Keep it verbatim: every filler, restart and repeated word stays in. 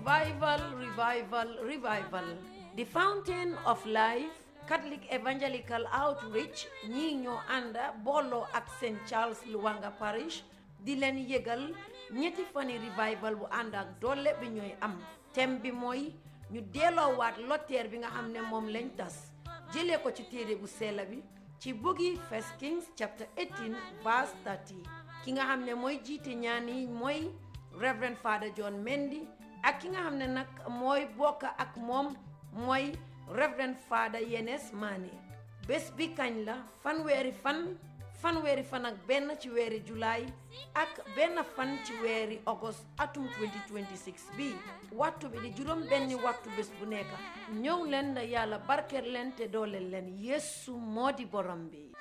Revival, revival, revival. The Fountain of Life Catholic Evangelical Outreach ñi ñoo ànda booloo ak Saint Charles Luwanga Parish di leen yëgal ñetti fani revival bu ànd ak doole bi ñooy am thème bi mooy ñu delloowaat lotteer bi nga xam ne moom lañ tas jëlee ko ci téere bu sell bi ci buggi First Kings chapter eighteen verse thirty ki nga xam ne mooy jiite ñaan yi mooy Reverend Father John Mendy ak ki nga xam ne nag mooy bokk ak moom mooy Reverend Father Yenes Mane bés bi kañ la fanweeri fan fanweeri fan ak benn ci weeri July ak benn fan ci weeri August atum twenty twenty-six bi waxtu bi di juróom benni waxtu bés bu nekk ñëw leen da yàlla barkeel leen te dooleel leen Yeesu moo di borom bi